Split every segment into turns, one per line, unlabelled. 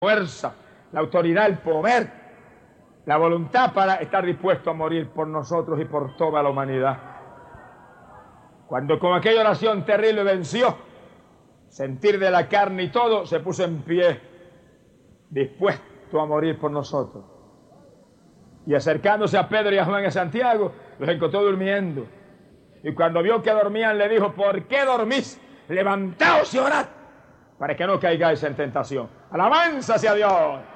fuerza, la autoridad, el poder, la voluntad para estar dispuesto a morir por nosotros y por toda la humanidad. Cuando con aquella oración terrible venció, sentir de la carne y todo, se puso en pie, dispuesto a morir por nosotros. Y acercándose a Pedro y a Juan y a Santiago, los encontró durmiendo. Y cuando vio que dormían, le dijo: ¿por qué dormís? Levantaos y orad, para que no caigáis en tentación. ¡Alabanza sea Dios!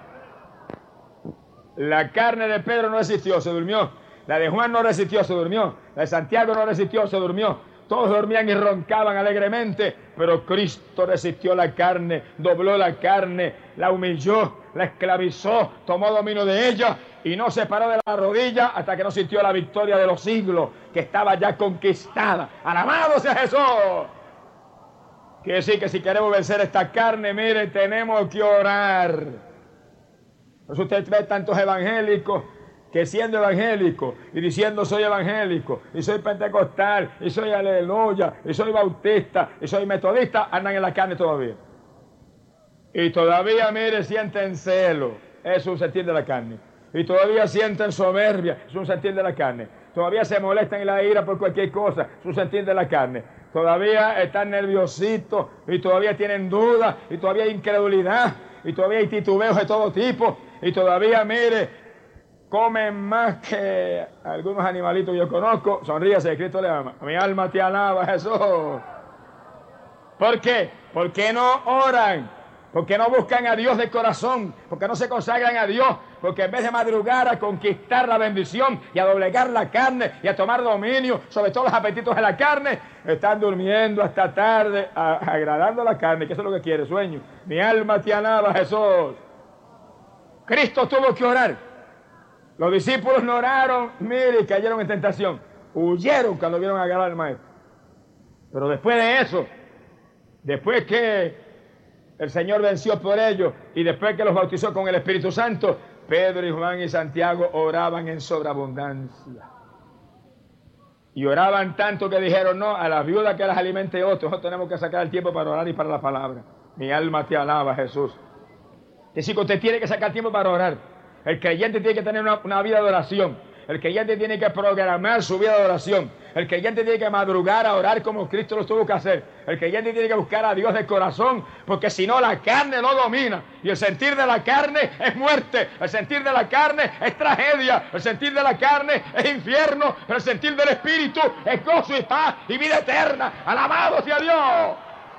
La carne de Pedro no resistió, se durmió. La de Juan no resistió, se durmió. La de Santiago no resistió, se durmió. Todos dormían y roncaban alegremente, pero Cristo resistió la carne, dobló la carne, la humilló, la esclavizó, tomó dominio de ella y no se paró de la rodilla hasta que no sintió la victoria de los siglos, que estaba ya conquistada. ¡Alabado sea Jesús! Quiere decir que si queremos vencer esta carne, mire, tenemos que orar. Por eso usted ve tantos evangélicos que siendo evangélico y diciendo soy evangélico y soy pentecostal y soy aleluya y soy bautista y soy metodista, andan en la carne todavía. Y todavía, mire, sienten celo, es un sentir de la carne. Y todavía sienten soberbia, es un sentir de la carne. Todavía se molestan en la ira por cualquier cosa, es un sentir de la carne. Todavía están nerviositos y todavía tienen dudas y todavía hay incredulidad y todavía hay titubeos de todo tipo y todavía, mire, comen más que algunos animalitos que yo conozco. Sonríase, Cristo le ama. Mi alma te alaba, Jesús. ¿Por qué? ¿Por qué no oran? ¿Por qué no buscan a Dios de corazón? ¿Por qué no se consagran a Dios? Porque en vez de madrugar a conquistar la bendición y a doblegar la carne y a tomar dominio sobre todos los apetitos de la carne, están durmiendo hasta tarde, agradando la carne, que eso es lo que quiere, sueño. Mi alma te alaba, Jesús. Cristo tuvo que orar. Los discípulos no oraron, mire, y cayeron en tentación. Huyeron cuando vieron agarrar al maestro. Pero después de eso, después que el Señor venció por ellos y después que los bautizó con el Espíritu Santo, Pedro y Juan y Santiago oraban en sobreabundancia. Y oraban tanto que dijeron: no, a las viudas que las alimente otros, nosotros tenemos que sacar el tiempo para orar y para la palabra. Mi alma te alaba, Jesús. Es decir, que usted tiene que sacar tiempo para orar. El creyente tiene que tener una vida de oración. El creyente tiene que programar su vida de oración. El creyente tiene que madrugar a orar como Cristo lo tuvo que hacer. El creyente tiene que buscar a Dios de corazón, porque si no, la carne no domina. Y el sentir de la carne es muerte. El sentir de la carne es tragedia. El sentir de la carne es infierno. Pero el sentir del Espíritu es gozo y paz y vida eterna. ¡Alabado sea Dios!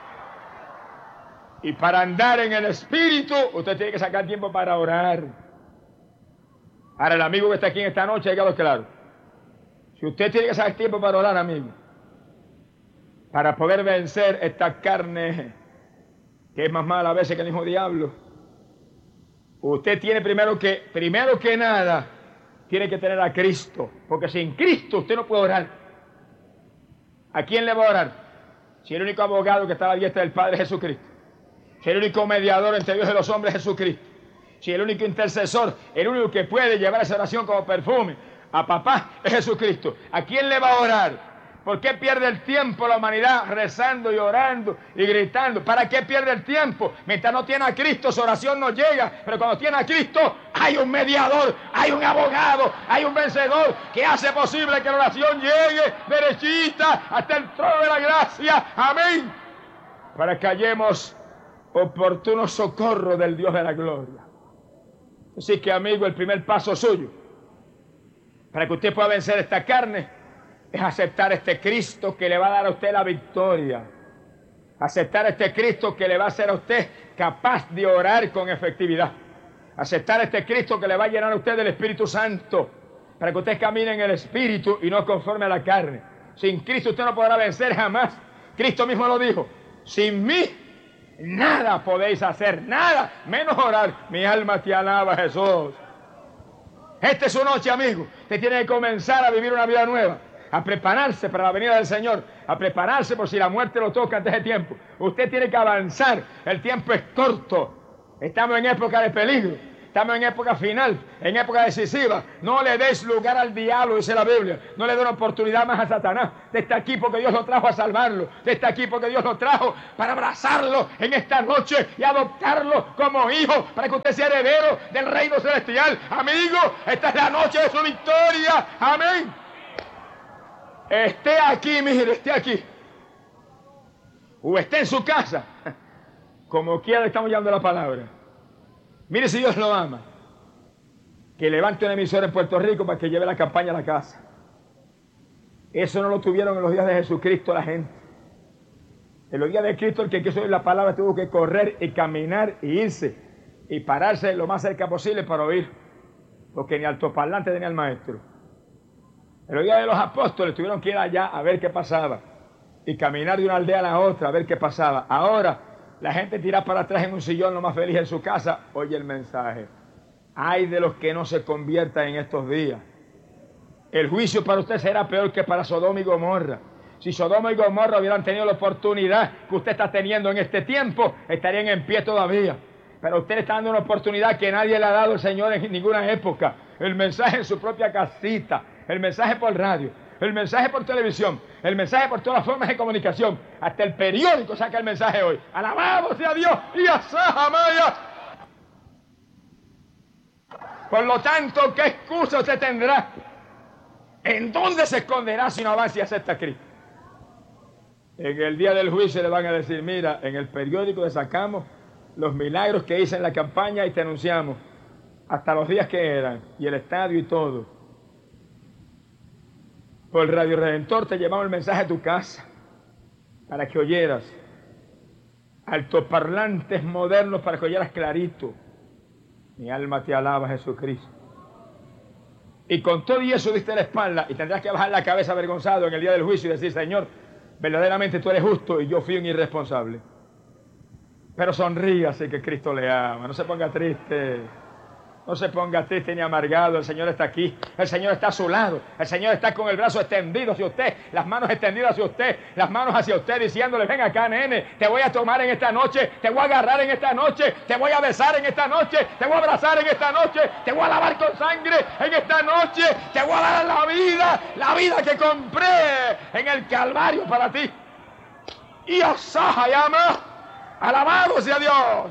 Y para andar en el Espíritu, usted tiene que sacar tiempo para orar. Ahora, el amigo que está aquí en esta noche, hágalo claro. Si usted tiene que sacar tiempo para orar, amigo, para poder vencer esta carne que es más mala a veces que el mismo diablo, usted tiene primero que nada, tiene que tener a Cristo, porque sin Cristo usted no puede orar. ¿A quién le va a orar? Si el único abogado que está a la diestra del Padre es Jesucristo, si el único mediador entre Dios y los hombres es Jesucristo, si el único intercesor, el único que puede llevar esa oración como perfume a papá es Jesucristo, ¿a quién le va a orar? ¿Por qué pierde el tiempo la humanidad rezando y orando y gritando? ¿Para qué pierde el tiempo? Mientras no tiene a Cristo, su oración no llega. Pero cuando tiene a Cristo, hay un mediador, hay un abogado, hay un vencedor que hace posible que la oración llegue derechita hasta el trono de la gracia. Amén. Para que hallemos oportuno socorro del Dios de la gloria. Así que, amigo, el primer paso suyo para que usted pueda vencer esta carne es aceptar este Cristo que le va a dar a usted la victoria. Aceptar este Cristo que le va a hacer a usted capaz de orar con efectividad. Aceptar este Cristo que le va a llenar a usted del Espíritu Santo para que usted camine en el Espíritu y no conforme a la carne. Sin Cristo usted no podrá vencer jamás. Cristo mismo lo dijo: sin mí nada podéis hacer, nada, menos orar. Mi alma te alaba, Jesús. Esta es su noche, amigo. Usted tiene que comenzar a vivir una vida nueva, a prepararse para la venida del Señor, a prepararse por si la muerte lo toca antes de tiempo. Usted tiene que avanzar. El tiempo es corto. Estamos en época de peligro. Estamos en época final, en época decisiva. No le des lugar al diablo, dice la Biblia. No le des una oportunidad más a Satanás. Usted está aquí porque Dios lo trajo a salvarlo. Usted está aquí porque Dios lo trajo para abrazarlo en esta noche y adoptarlo como hijo para que usted sea heredero del reino celestial. Amigo, esta es la noche de su victoria. Amén. Esté aquí, mire, esté aquí. O esté en su casa. Como quiera, estamos llevando la palabra. Mire si Dios lo ama. Que levante una emisora en Puerto Rico para que lleve la campaña a la casa. Eso no lo tuvieron en los días de Jesucristo la gente. En los días de Cristo el que quiso oír la palabra tuvo que correr y caminar y irse y pararse lo más cerca posible para oír. Porque ni altoparlante tenía el maestro. En los días de los apóstoles tuvieron que ir allá a ver qué pasaba. Y caminar de una aldea a la otra a ver qué pasaba. Ahora la gente tira para atrás en un sillón lo más feliz en su casa, oye el mensaje. Ay de los que no se conviertan en estos días. El juicio para usted será peor que para Sodoma y Gomorra. Si Sodoma y Gomorra hubieran tenido la oportunidad que usted está teniendo en este tiempo, estarían en pie todavía. Pero usted le está dando una oportunidad que nadie le ha dado el Señor en ninguna época. El mensaje en su propia casita, el mensaje por radio, el mensaje por televisión, el mensaje por todas las formas de comunicación. Hasta el periódico saca el mensaje hoy. Alabado sea Dios y Asahamaya. Por lo tanto, ¿qué excusa usted tendrá? ¿En dónde se esconderá si no avanza y acepta a Cristo? En el día del juicio le van a decir, mira, en el periódico le sacamos los milagros que hice en la campaña y te anunciamos hasta los días que eran y el estadio y todo. Por Radio Redentor te llevamos el mensaje a tu casa para que oyeras. Altoparlantes modernos para que oyeras clarito. Mi alma te alaba, Jesucristo. Y con todo y eso diste la espalda y tendrás que bajar la cabeza avergonzado en el día del juicio y decir, Señor, verdaderamente tú eres justo y yo fui un irresponsable. Pero sonríase que Cristo le ama, no se ponga triste. No se ponga triste ni amargado, el Señor está aquí, el Señor está a su lado, el Señor está con el brazo extendido hacia usted, las manos extendidas hacia usted, las manos hacia usted diciéndole, ven acá nene, te voy a tomar en esta noche, te voy a agarrar en esta noche, te voy a besar en esta noche, te voy a abrazar en esta noche, te voy a lavar con sangre en esta noche, te voy a dar la vida que compré en el Calvario para ti. Y Osaja llama, alabado sea Dios.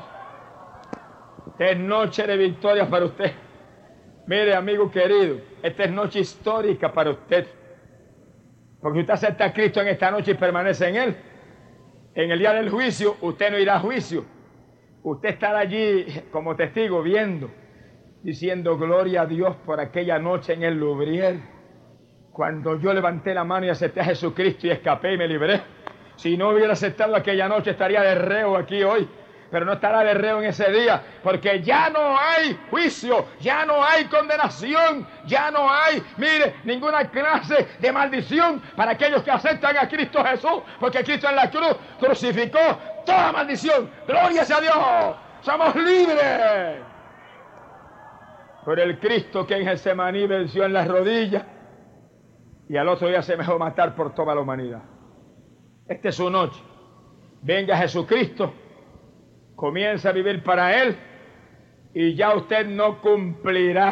Esta es noche de victoria para usted. Mire, amigo querido, esta es noche histórica para usted. Porque usted acepta a Cristo en esta noche y permanece en Él. En el día del juicio, usted no irá a juicio. Usted estará allí como testigo viendo, diciendo gloria a Dios por aquella noche en el Lubriel. Cuando yo levanté la mano y acepté a Jesucristo y escapé y me libré. Si no hubiera aceptado aquella noche, estaría de reo aquí hoy. Pero no estará de reo en ese día, porque ya no hay juicio, ya no hay condenación, ya no hay, mire, ninguna clase de maldición para aquellos que aceptan a Cristo Jesús, porque Cristo en la cruz crucificó toda maldición. ¡Gloria sea a Dios! ¡Somos libres! Por el Cristo que en Getsemaní venció en las rodillas y al otro día se dejó matar por toda la humanidad. Esta es su noche. Venga Jesucristo. Comienza a vivir para Él y ya usted no cumplirá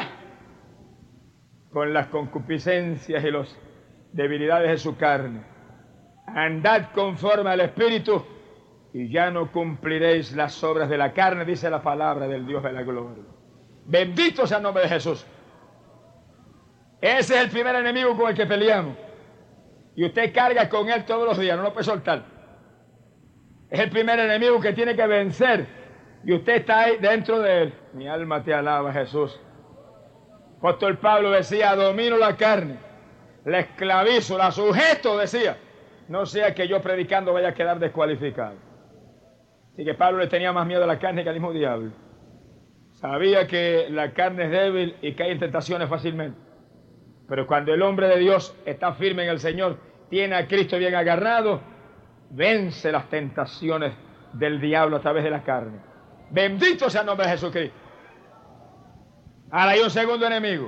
con las concupiscencias y las debilidades de su carne. Andad conforme al Espíritu y ya no cumpliréis las obras de la carne, dice la palabra del Dios de la gloria. Bendito sea el nombre de Jesús. Ese es el primer enemigo con el que peleamos. Y usted carga con él todos los días, no lo puede soltar. Es el primer enemigo que tiene que vencer. Y usted está ahí dentro de él. Mi alma te alaba, Jesús. Apóstol Pablo decía, domino la carne, la esclavizo, la sujeto, decía. No sea que yo predicando vaya a quedar descualificado. Así que Pablo le tenía más miedo a la carne que al mismo diablo. Sabía que la carne es débil y cae en tentaciones fácilmente. Pero cuando el hombre de Dios está firme en el Señor, tiene a Cristo bien agarrado, vence las tentaciones del diablo a través de la carne. Bendito sea el nombre de Jesucristo. Ahora hay un segundo enemigo.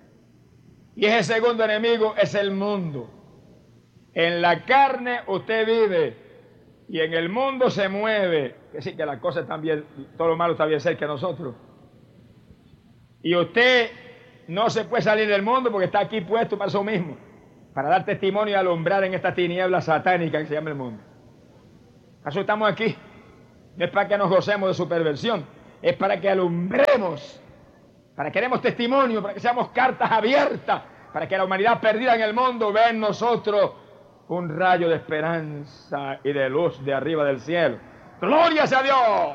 Y ese segundo enemigo es el mundo. En la carne usted vive y en el mundo se mueve. Es decir, que la cosa también, todo lo malo está bien cerca de nosotros. Y usted no se puede salir del mundo porque está aquí puesto para eso mismo, para dar testimonio y alumbrar en esta tiniebla satánica que se llama el mundo. Por eso estamos aquí. No es para que nos gocemos de su perversión, es para que alumbremos, para que demos testimonio, para que seamos cartas abiertas, para que la humanidad perdida en el mundo vea en nosotros un rayo de esperanza y de luz de arriba del cielo. ¡Gloria sea a Dios!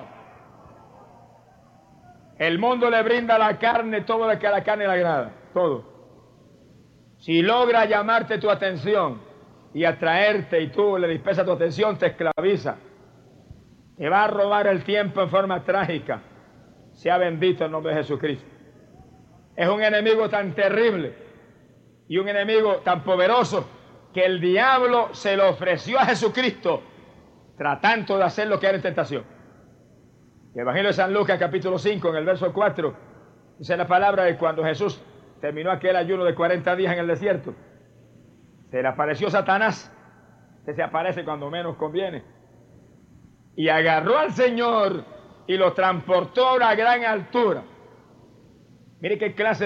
El mundo le brinda a la carne todo lo que a la carne le agrada, todo. Si logra llamarte tu atención y atraerte y tú le dispersas tu atención, te esclaviza. Te va a robar el tiempo en forma trágica. Sea bendito el nombre de Jesucristo. Es un enemigo tan terrible y un enemigo tan poderoso que el diablo se lo ofreció a Jesucristo tratando de hacer lo que era en tentación. El Evangelio de San Lucas, capítulo 5, en el verso 4, dice la palabra de cuando Jesús terminó aquel ayuno de 40 días en el desierto, se le apareció Satanás, que se aparece cuando menos conviene, y agarró al Señor y lo transportó a una gran altura. Mire qué clase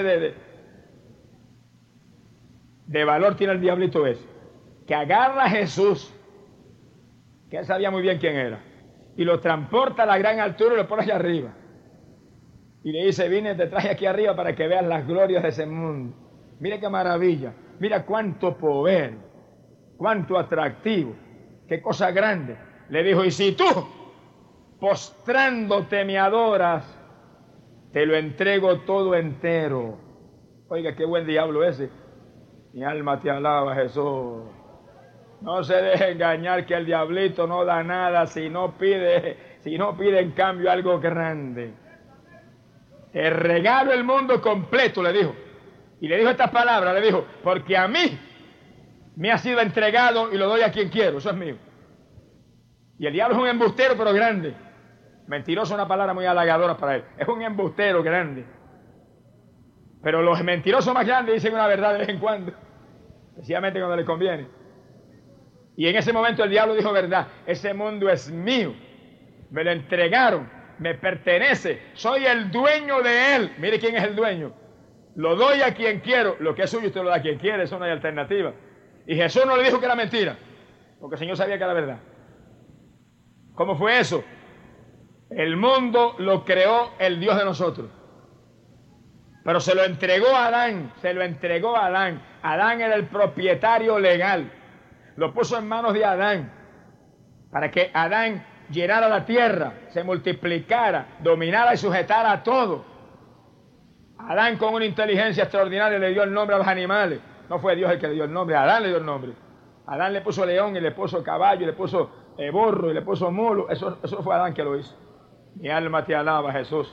de valor tiene el diablito ese, que agarra a Jesús, que él sabía muy bien quién era, y lo transporta a la gran altura y lo pone allá arriba. Y le dice, vine, te traje aquí arriba para que veas las glorias de ese mundo. Mira qué maravilla, mira cuánto poder, cuánto atractivo, qué cosa grande. Le dijo, y si tú, postrándote me adoras, te lo entrego todo entero. Oiga, qué buen diablo ese. Mi alma te alaba, Jesús. No se deje engañar que el diablito no da nada si no pide en cambio algo grande. Te regalo el mundo completo, le dijo. Y le dijo estas palabras, le dijo, porque a mí me ha sido entregado y lo doy a quien quiero, eso es mío. Y el diablo es un embustero, pero grande. Mentiroso es una palabra muy halagadora para él. Es un embustero grande. Pero los mentirosos más grandes dicen una verdad de vez en cuando, especialmente cuando les conviene. Y en ese momento el diablo dijo verdad, ese mundo es mío, me lo entregaron, me pertenece, soy el dueño de él. Mire quién es el dueño. Lo doy a quien quiero, lo que es suyo usted lo da a quien quiere, eso no hay alternativa. Y Jesús no le dijo que era mentira, porque el Señor sabía que era verdad. ¿Cómo fue eso? El mundo lo creó el Dios de nosotros, pero se lo entregó a Adán, se lo entregó a Adán. Adán era el propietario legal. Lo puso en manos de Adán, para que Adán llenara la tierra, se multiplicara, dominara y sujetara a todo. Adán, con una inteligencia extraordinaria, le dio el nombre a los animales. No fue Dios el que le dio el nombre, Adán le dio el nombre. Adán le puso león y le puso caballo y le puso burro y le puso mulo. Eso fue Adán que lo hizo. Mi alma te alaba, Jesús.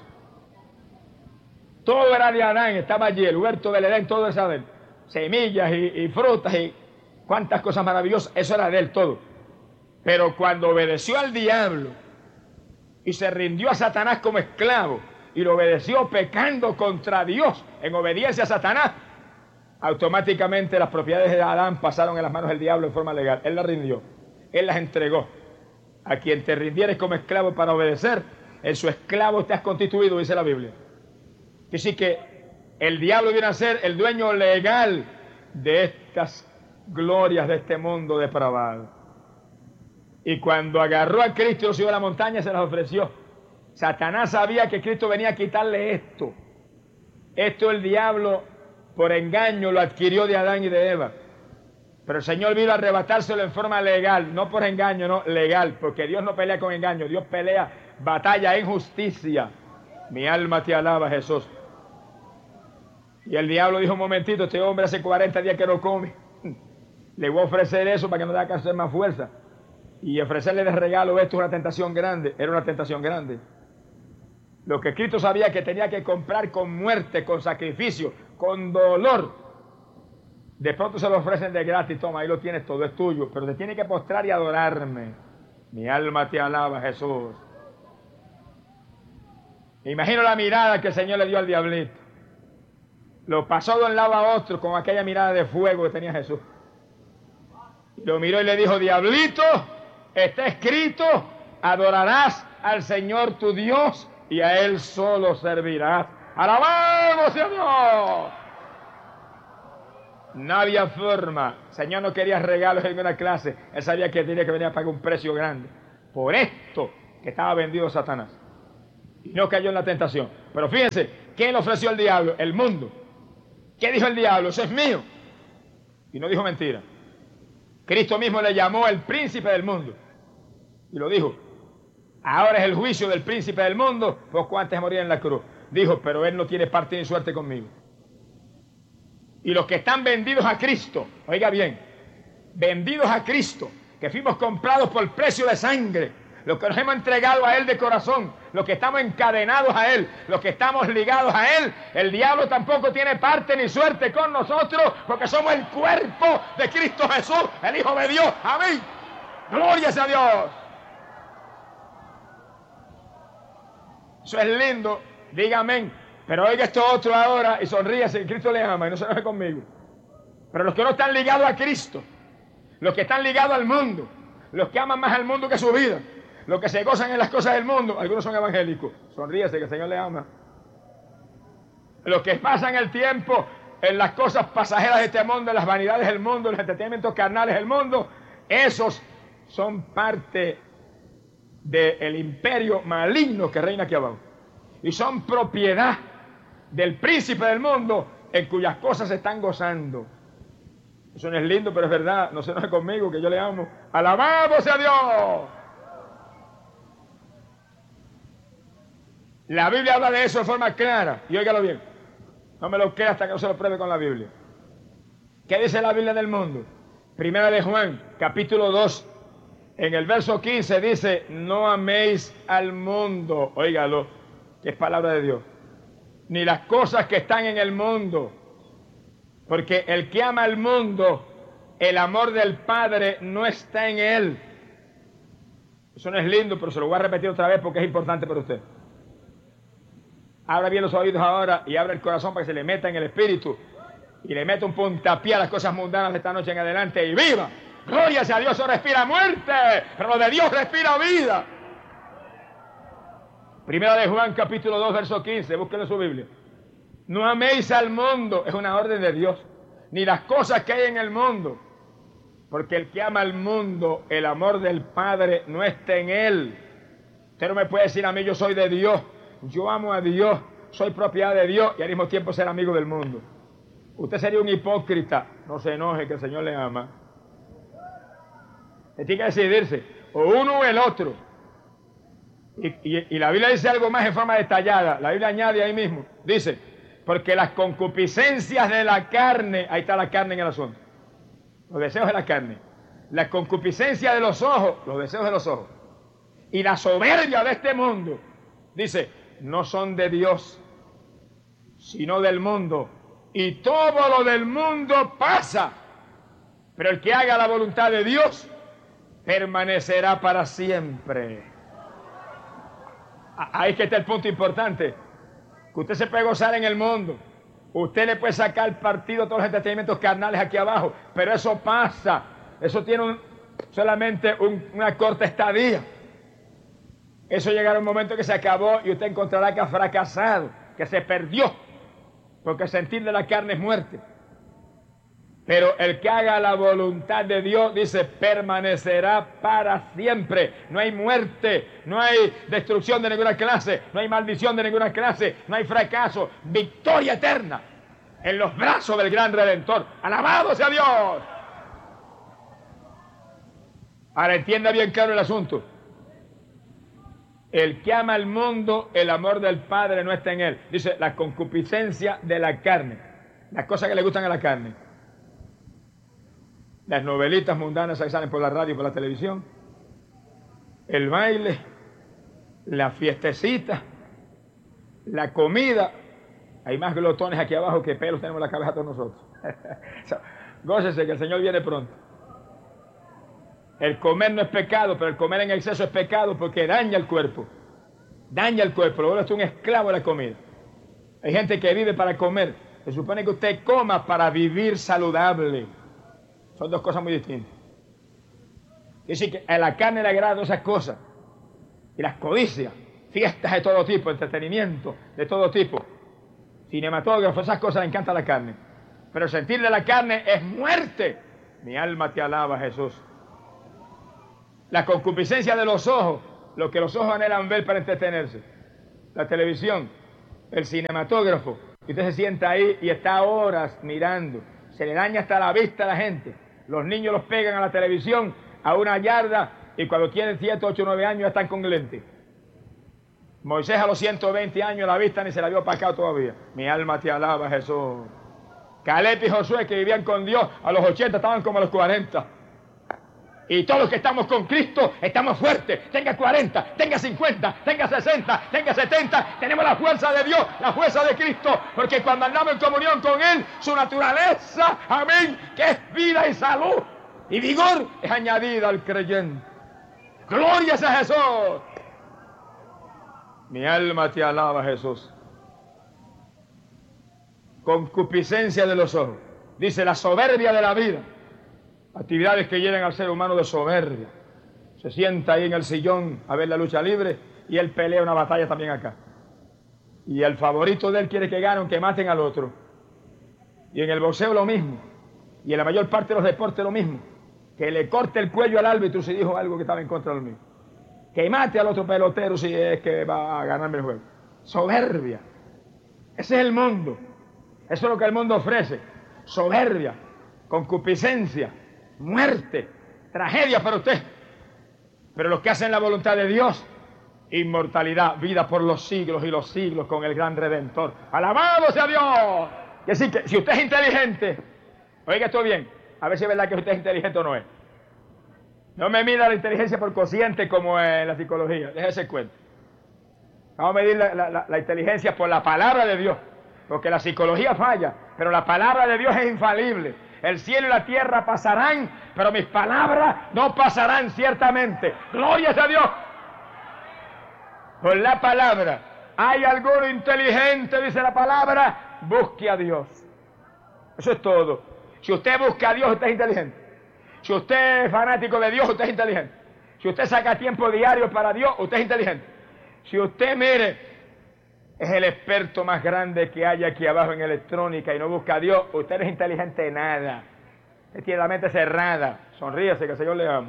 Todo era de Adán, estaba allí, el huerto del Edén, todo era de él. Semillas y frutas y cuántas cosas maravillosas, eso era de él todo. Pero cuando obedeció al diablo y se rindió a Satanás como esclavo y lo obedeció pecando contra Dios en obediencia a Satanás, automáticamente las propiedades de Adán pasaron en las manos del diablo en forma legal. Él las rindió, él las entregó. A quien te rindieres como esclavo para obedecer, en su esclavo te has constituido, dice la Biblia. Así que el diablo viene a ser el dueño legal de estas glorias de este mundo depravado. Y cuando agarró a Cristo y lo subió a la montaña, se las ofreció. Satanás sabía que Cristo venía a quitarle esto. Esto el diablo, por engaño, lo adquirió de Adán y de Eva. Pero el Señor vino a arrebatárselo en forma legal, no por engaño, no, legal, porque Dios no pelea con engaño, Dios pelea batalla en justicia. Mi alma te alaba, Jesús. Y el diablo dijo, un momentito, este hombre hace 40 días que no come. Le voy a ofrecer eso para que no tenga que hacer más fuerza. Y ofrecerle de regalo esto es una tentación grande. Era una tentación grande. Lo que Cristo sabía que tenía que comprar con muerte, con sacrificio, con dolor. De pronto se lo ofrecen de gratis. Toma, ahí lo tienes, todo es tuyo. Pero te tiene que postrar y adorarme. Mi alma te alaba, Jesús. Me imagino la mirada que el Señor le dio al diablito. Lo pasó de un lado a otro con aquella mirada de fuego que tenía Jesús. Lo miró y le dijo, diablito, está escrito, adorarás al Señor tu Dios y a Él solo servirás. ¡Alabado sea Dios! No había forma. El Señor no quería regalos en una clase. Él sabía que tenía que venir a pagar un precio grande. Por esto que estaba vendido Satanás. Y no cayó en la tentación. Pero fíjense, ¿qué le ofreció el diablo? El mundo. ¿Qué dijo el diablo? Eso es mío. Y no dijo mentira. Cristo mismo le llamó el príncipe del mundo. Y lo dijo. Ahora es el juicio del príncipe del mundo, poco antes de morir en la cruz. Dijo, pero él no tiene parte ni suerte conmigo. Y los que están vendidos a Cristo, oiga bien, vendidos a Cristo, que fuimos comprados por precio de sangre, los que nos hemos entregado a Él de corazón, los que estamos encadenados a Él, los que estamos ligados a Él, el diablo tampoco tiene parte ni suerte con nosotros, porque somos el cuerpo de Cristo Jesús, el Hijo de Dios. Amén. Gloria a Dios. Eso es lindo, diga amén. Pero oiga esto otro ahora y sonríase, que Cristo le ama y no se enoje conmigo. Pero los que no están ligados a Cristo, los que están ligados al mundo, los que aman más al mundo que su vida, los que se gozan en las cosas del mundo, algunos son evangélicos, sonríase que el Señor le ama. Los que pasan el tiempo en las cosas pasajeras de este mundo, en las vanidades del mundo, en los entretenimientos carnales del mundo, esos son parte del imperio maligno que reina aquí abajo. Y son propiedad del príncipe del mundo en cuyas cosas se están gozando. Eso no es lindo, pero es verdad. No se enoje conmigo, que yo le amo. ¡Alabado sea Dios! La Biblia habla de eso de forma clara. Y óigalo bien. No me lo crea hasta que no se lo pruebe con la Biblia. ¿Qué dice la Biblia del mundo? Primera de Juan, capítulo 2. En el verso 15 dice, no améis al mundo. Óigalo, que es palabra de Dios. Ni las cosas que están en el mundo. Porque el que ama al mundo, el amor del Padre no está en él. Eso no es lindo, pero se lo voy a repetir otra vez porque es importante para usted. Abra bien los oídos ahora y abra el corazón para que se le meta en el espíritu y le meta un puntapié a las cosas mundanas de esta noche en adelante y viva. Gloria a Dios, eso respira muerte, pero lo de Dios respira vida. Primera de Juan, capítulo 2, verso 15, búsquenlo en su Biblia. No améis al mundo, es una orden de Dios, ni las cosas que hay en el mundo, porque el que ama al mundo, el amor del Padre no está en él. Usted no me puede decir a mí, yo soy de Dios, yo amo a Dios, soy propiedad de Dios y al mismo tiempo ser amigo del mundo. Usted sería un hipócrita, no se enoje que el Señor le ama. Usted tiene que decidirse, o uno o el otro. Y la Biblia dice algo más en forma detallada. La Biblia añade ahí mismo, dice, porque las concupiscencias de la carne, ahí está la carne en el asunto, los deseos de la carne, la concupiscencia de los ojos, los deseos de los ojos, y la soberbia de este mundo, dice, no son de Dios, sino del mundo, y todo lo del mundo pasa, pero el que haga la voluntad de Dios permanecerá para siempre. Ahí que está el punto importante, que usted se puede gozar en el mundo, usted le puede sacar partido a todos los entretenimientos carnales aquí abajo, pero eso pasa, eso tiene solamente una corta estadía. Eso llegará un momento que se acabó y usted encontrará que ha fracasado, que se perdió, porque el sentir de la carne es muerte. Pero el que haga la voluntad de Dios, dice, permanecerá para siempre. No hay muerte, no hay destrucción de ninguna clase, no hay maldición de ninguna clase, no hay fracaso, victoria eterna en los brazos del gran Redentor. ¡Alabado sea Dios! Ahora entienda bien claro el asunto. El que ama al mundo, el amor del Padre no está en él. Dice, la concupiscencia de la carne, las cosas que le gustan a la carne. Las novelitas mundanas que salen por la radio y por la televisión, el baile, la fiestecita, la comida. Hay más glotones aquí abajo que pelos tenemos en la cabeza todos nosotros. Gócese que el Señor viene pronto. El comer no es pecado, pero el comer en exceso es pecado porque daña el cuerpo. Daña el cuerpo, lo vuelve usted un esclavo de la comida. Hay gente que vive para comer. Se supone que usted coma para vivir saludable. Son dos cosas muy distintas. Es decir, que a la carne le agradan esas cosas. Y las codicias, fiestas de todo tipo, entretenimiento de todo tipo. cinematógrafo, esas cosas le encanta la carne. Pero sentir de la carne es muerte. Mi alma te alaba, Jesús. La concupiscencia de los ojos, lo que los ojos anhelan ver para entretenerse. La televisión, el cinematógrafo. Y usted se sienta ahí y está horas mirando. Se le daña hasta la vista a la gente. Los niños los pegan a la televisión a una yarda y cuando tienen 7, 8, 9 años ya están con lentes. Moisés a los 120 años la vista ni se la vio opacado todavía. Mi alma te alaba, Jesús. Caleb y Josué, que vivían con Dios, a los 80 estaban como a los 40. Y todos los que estamos con Cristo estamos fuertes. Tenga 40, tenga 50, tenga 60, tenga 70. Tenemos la fuerza de Dios, la fuerza de Cristo. Porque cuando andamos en comunión con Él, su naturaleza, amén, que es vida y salud y vigor, es añadida al creyente. ¡Gloria a Jesús! Mi alma te alaba, Jesús. Concupiscencia de los ojos. Dice la soberbia de la vida. Actividades que llenan al ser humano de soberbia. Se sienta ahí en el sillón a ver la lucha libre y él pelea una batalla también acá. Y el favorito de él quiere que ganen, que maten al otro. Y en el boxeo lo mismo. Y en la mayor parte de los deportes lo mismo. Que le corte el cuello al árbitro si dijo algo que estaba en contra de lo mismo. Que mate al otro pelotero si es que va a ganarme el juego. Soberbia. Ese es el mundo. Eso es lo que el mundo ofrece. Soberbia, concupiscencia, muerte, tragedia para usted. Pero los que hacen la voluntad de Dios, inmortalidad, vida por los siglos y los siglos con el gran Redentor. ¡Alabado sea Dios! Que sí, que si usted es inteligente, oiga esto bien, a ver si es verdad que usted es inteligente o no es. No me mida la inteligencia por cociente como en la psicología, déjese cuenta. Vamos a medir la inteligencia por la palabra de Dios, porque la psicología falla, pero la palabra de Dios es infalible. El cielo y la tierra pasarán, pero mis palabras no pasarán ciertamente. ¡Gloria a Dios! Por la palabra. ¿Hay alguno inteligente? Dice la palabra. Busque a Dios. Eso es todo. Si usted busca a Dios, usted es inteligente. Si usted es fanático de Dios, usted es inteligente. Si usted saca tiempo diario para Dios, usted es inteligente. Si usted, mire, es el experto más grande que hay aquí abajo en electrónica y no busca a Dios, usted no es inteligente de nada. Usted tiene la mente cerrada. Sonríese, que el Señor le ama.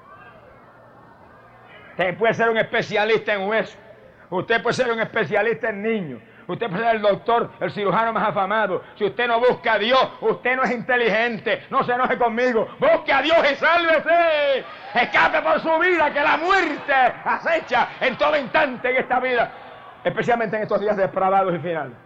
Usted puede ser un especialista en huesos. Usted puede ser un especialista en niños. Usted puede ser el doctor, el cirujano más afamado. Si usted no busca a Dios, usted no es inteligente. No se enoje conmigo. Busque a Dios y sálvese. Escape por su vida, que la muerte acecha en todo instante en esta vida. Especialmente en estos días depravados y finales.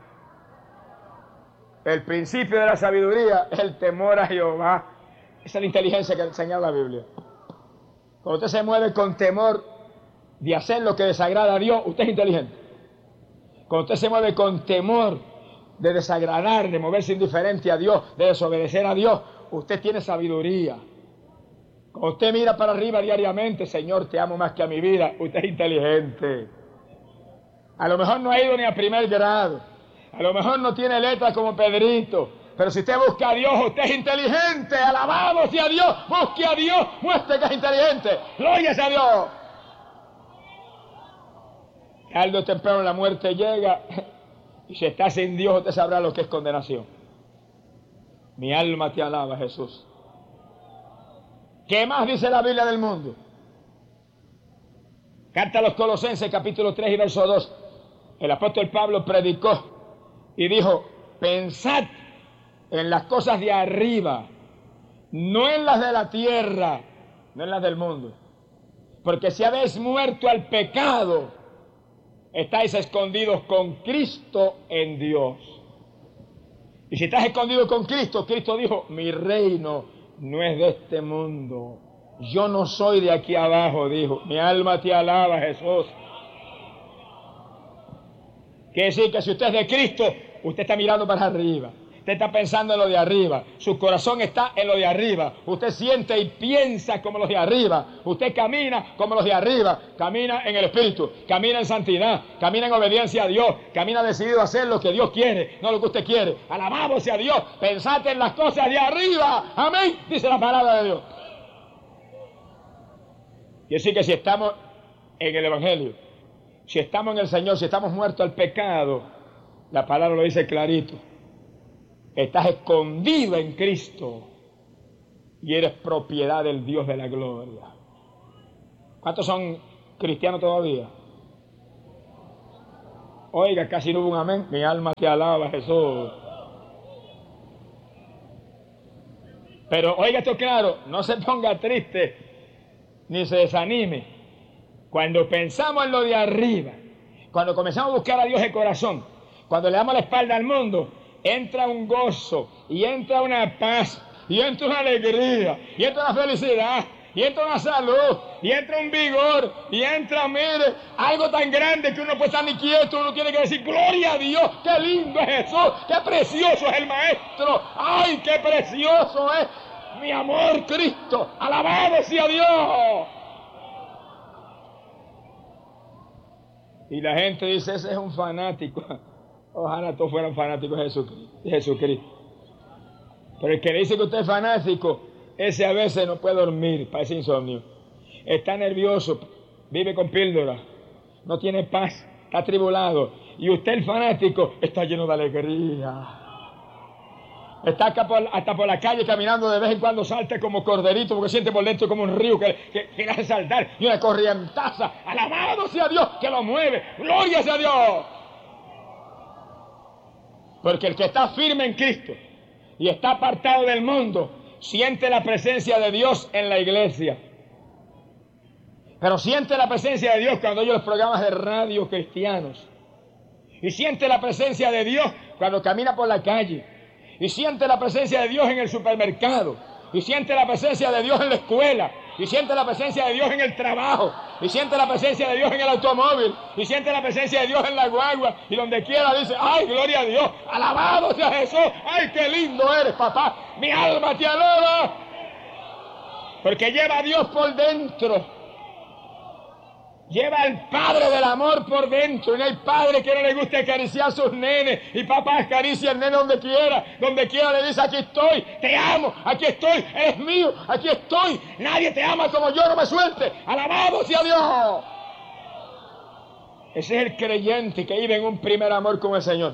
El principio de la sabiduría es el temor a Jehová. Esa es la inteligencia que enseña la Biblia. Cuando usted se mueve con temor de hacer lo que desagrada a Dios, usted es inteligente. Cuando usted se mueve con temor de desagradar, de moverse indiferente a Dios, de desobedecer a Dios, usted tiene sabiduría. Cuando usted mira para arriba diariamente, Señor, te amo más que a mi vida, usted es inteligente. A lo mejor no ha ido ni a primer grado, a lo mejor no tiene letras como Pedrito, pero si usted busca a Dios, usted es inteligente. Alabado sea Dios, busque a Dios, muestre que es inteligente. Gloria a Dios. Tarde o temprano la muerte llega y si está sin Dios usted sabrá lo que es condenación. Mi alma te alaba, Jesús. ¿Qué más dice la Biblia del mundo? Carta a los Colosenses, capítulo 3 y verso 2. El apóstol Pablo predicó y dijo: pensad en las cosas de arriba, no en las de la tierra, no en las del mundo. Porque si habéis muerto al pecado, estáis escondidos con Cristo en Dios. Y si estás escondido con Cristo, Cristo dijo: mi reino no es de este mundo. Yo no soy de aquí abajo, dijo. Mi alma te alaba, Jesús. Quiere decir que si usted es de Cristo, usted está mirando para arriba. Usted está pensando en lo de arriba. Su corazón está en lo de arriba. Usted siente y piensa como los de arriba. Usted camina como los de arriba. Camina en el Espíritu. Camina en santidad. Camina en obediencia a Dios. Camina decidido a hacer lo que Dios quiere, no lo que usted quiere. Alabado sea Dios. Pensad en las cosas de arriba. Amén. Dice la palabra de Dios. Y así que si estamos en el Evangelio, si estamos en el Señor, si estamos muertos al pecado, La palabra lo dice clarito. Estás escondido en Cristo y eres propiedad del Dios de la gloria. ¿Cuántos son cristianos todavía? Oiga, casi no hubo un amén. Mi alma te alaba, Jesús. Pero oiga esto claro, no se ponga triste ni se desanime. Cuando pensamos en lo de arriba, cuando comenzamos a buscar a Dios de corazón, cuando le damos la espalda al mundo, entra un gozo y entra una paz y entra una alegría y entra una felicidad y entra una salud y entra un vigor y entra, mire, algo tan grande que uno no puede estar ni quieto. Uno tiene que decir: gloria a Dios, qué lindo es Jesús, qué precioso es el Maestro, ay, qué precioso es mi amor Cristo, alabado sea Dios. Y la gente dice: ese es un fanático. Ojalá todos fueran fanáticos de Jesucristo. Pero el que le dice que usted es fanático, ese a veces no puede dormir, parece insomnio. Está nervioso, vive con píldora, no tiene paz, está atribulado. Y usted, el fanático, está lleno de alegría. Está acá hasta por la calle caminando, de vez en cuando salta como corderito, porque siente por dentro como un río que le hace saltar, y una corrientaza. Alabado sea Dios que lo mueve. Gloria sea Dios. Porque el que está firme en Cristo y está apartado del mundo, siente la presencia de Dios en la iglesia. Pero siente la presencia de Dios cuando oye los programas de radio cristianos. Y siente la presencia de Dios cuando camina por la calle. Y siente la presencia de Dios en el supermercado. Y siente la presencia de Dios en la escuela. Y siente la presencia de Dios en el trabajo. Y siente la presencia de Dios en el automóvil. Y siente la presencia de Dios en la guagua. Y donde quiera dice: ¡ay, gloria a Dios! ¡Alabado sea Jesús! ¡Ay, qué lindo eres, papá! ¡Mi alma te alaba! Porque lleva a Dios por dentro. Lleva al Padre del amor por dentro. Y no hay padre que no le guste acariciar a sus nenes. Y papá acaricia al nene donde quiera. Donde quiera le dice: aquí estoy, te amo, aquí estoy, eres mío, aquí estoy. Nadie te ama como yo, no me suelte. Alabado sea Dios. Ese es el creyente que vive en un primer amor con el Señor.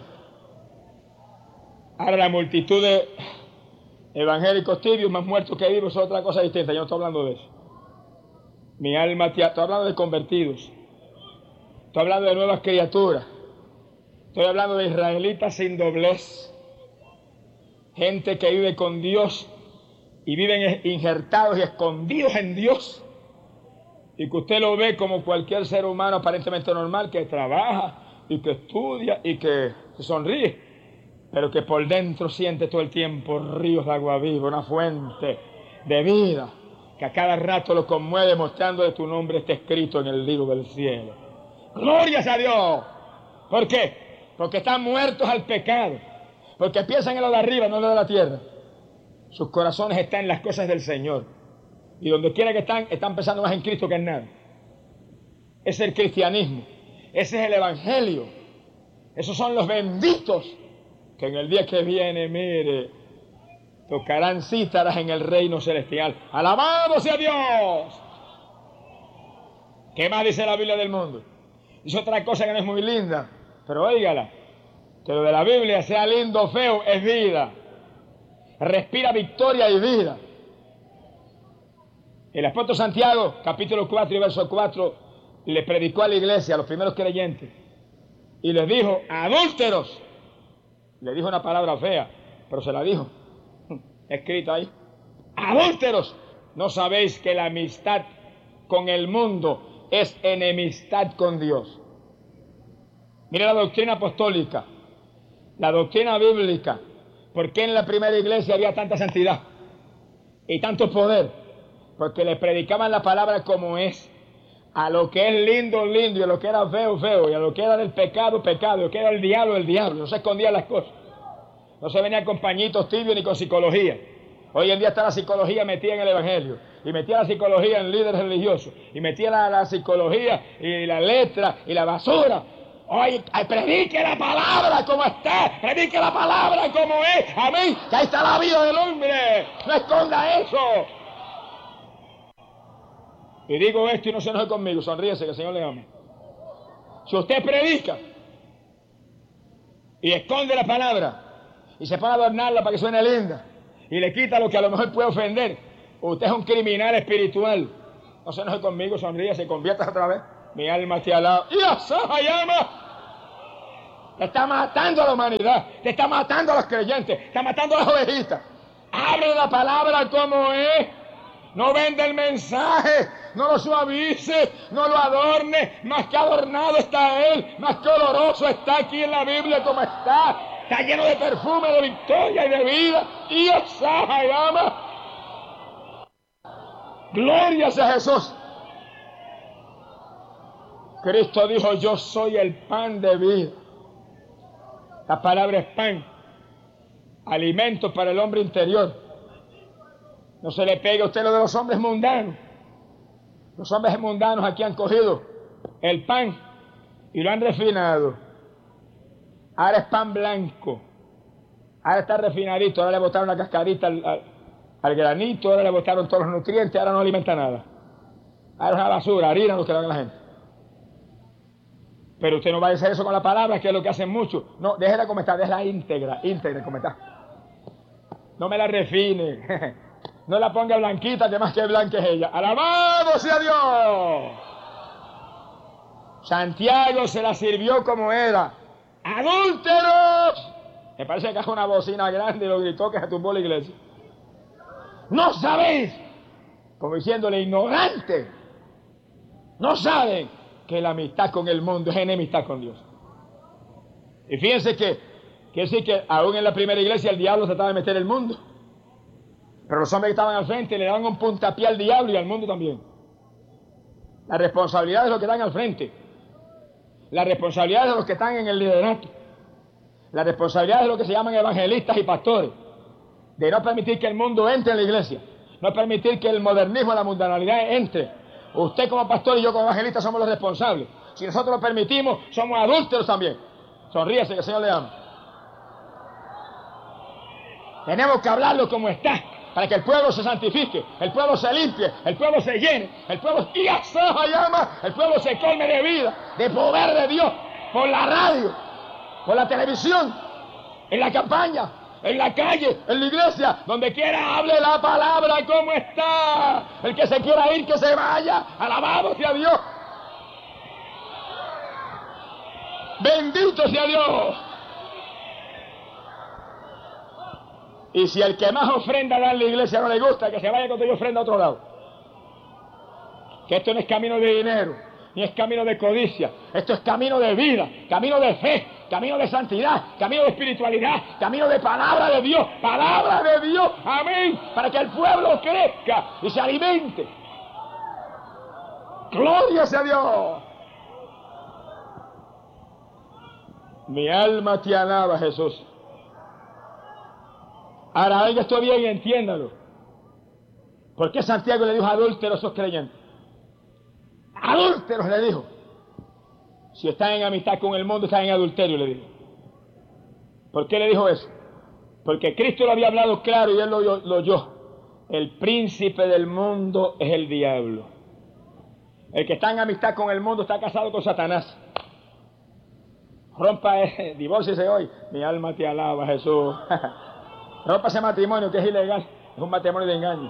Ahora la multitud de evangélicos tibios, más muertos que vivos, es otra cosa distinta. Yo no estoy hablando de eso. Mi alma, estoy hablando de convertidos, estoy hablando de nuevas criaturas, estoy hablando de israelitas sin doblez, gente que vive con Dios y viven injertados y escondidos en Dios, y que usted lo ve como cualquier ser humano aparentemente normal, que trabaja y que estudia y que se sonríe, pero que por dentro siente todo el tiempo ríos de agua viva, una fuente de vida que a cada rato lo conmueve, mostrando que tu nombre está escrito en el libro del cielo. ¡Glorias a Dios! ¿Por qué? Porque están muertos al pecado. Porque piensan en lo de arriba, no en lo de la tierra. Sus corazones están en las cosas del Señor. Y donde quiera que están pensando más en Cristo que en nada. Ese es el cristianismo. Ese es el evangelio. Esos son los benditos que en el día que viene, mire, tocarán cítaras en el reino celestial. ¡Alabado sea Dios! ¿Qué más dice la Biblia del mundo? Dice otra cosa que no es muy linda, pero óigala. Que lo de la Biblia, sea lindo o feo, es vida. Respira victoria y vida. El apóstol Santiago, capítulo 4 y verso 4, le predicó a la iglesia, a los primeros creyentes, y les dijo: adúlteros. Le dijo una palabra fea, pero se la dijo. Escrito ahí: adúlteros, ¿no sabéis que la amistad con el mundo es enemistad con Dios? Mire la doctrina apostólica, la doctrina bíblica. ¿Por qué en la primera iglesia había tanta santidad y tanto poder? Porque le predicaban la palabra como es. A lo que es lindo, lindo, y a lo que era feo, feo, y a lo que era del pecado, pecado, y a lo que era el diablo. No se escondían las cosas. No se venía con pañitos tibios ni con psicología. Hoy en día está la psicología metida en el evangelio. Y metía la psicología en líderes religiosos. Y metía la psicología y la letra y la basura. Oye, predique la palabra como está. Predique la palabra como es. Amén. Que ahí está la vida del hombre. No esconda eso. Y digo esto y no se enoje conmigo. Sonríese que el Señor le ama. Si usted predica y esconde la palabra y se pone a adornarla para que suene linda y le quita lo que a lo mejor puede ofender, usted es un criminal espiritual. No se enoje conmigo, sonríe, se convierta otra vez. Mi alma te alaba. ¡Y llama! Te está matando a la humanidad, te está matando a los creyentes, está matando a las ovejitas. Abre la palabra como es. No vende el mensaje, no lo suavice, no lo adorne. Más que adornado está él, más que oloroso está aquí en la Biblia como está. Está lleno de perfume, de victoria y de vida. Y llama. Gloria sea Jesús. Cristo dijo, yo soy el pan de vida. La palabra es pan, alimento para el hombre interior. No se le pegue a usted lo de los hombres mundanos. Los hombres mundanos aquí han cogido el pan y lo han refinado. Ahora es pan blanco. Ahora está refinadito. Ahora le botaron la cascarita al granito. Ahora le botaron todos los nutrientes. Ahora no alimenta nada. Ahora es una basura, harina lo que dan a la gente. Pero usted no va a hacer eso con la palabra, que es lo que hacen muchos. No, déjela como está, déjela íntegra como está. No me la refine. No la ponga blanquita, que más que blanca es ella. ¡Alabado sea Dios! Santiago se la sirvió como era. ¡Adúlteros! Me parece que es una bocina grande y lo gritó que se tumbó la iglesia. ¡No sabéis! Como diciéndole, ignorante. No saben que la amistad con el mundo es enemistad con Dios. Y fíjense que aún en la primera iglesia el diablo trataba de meter el mundo. Pero los hombres que estaban al frente le daban un puntapié al diablo y al mundo también. La responsabilidad es de los que están al frente. La responsabilidad es de los que están en el liderato. La responsabilidad es de los que se llaman evangelistas y pastores. De no permitir que el mundo entre en la iglesia. No permitir que el modernismo, la mundanalidad entre. Usted como pastor y yo como evangelista somos los responsables. Si nosotros lo permitimos, somos adúlteros también. Sonríese, que el Señor le ama. Tenemos que hablarlo como está, para que el pueblo se santifique, el pueblo se limpie, el pueblo se llene, el pueblo el pueblo se colme de vida, de poder de Dios, por la radio, por la televisión, en la campaña, en la calle, en la iglesia, donde quiera hable la palabra como está. El que se quiera ir, que se vaya. Alabado sea Dios. Bendito sea Dios. Y si el que más ofrenda da en la iglesia no le gusta, que se vaya cuando yo ofrenda a otro lado. Que esto no es camino de dinero, ni es camino de codicia. Esto es camino de vida, camino de fe, camino de santidad, camino de espiritualidad, camino de palabra de Dios. Palabra de Dios, amén, para que el pueblo crezca y se alimente. Gloria sea Dios. Mi alma te alaba, Jesús. Ahora oiga esto bien y entiéndalo. ¿Por qué Santiago le dijo adúlteros a esos creyentes? Adúlteros le dijo. Si están en amistad con el mundo, están en adulterio, le dijo. ¿Por qué le dijo eso? Porque Cristo lo había hablado claro y él lo oyó. El príncipe del mundo es el diablo. El que está en amistad con el mundo está casado con Satanás. Rompa, divórciese hoy. Mi alma te alaba, Jesús. Rompa ese matrimonio que es ilegal. Es un matrimonio de engaño.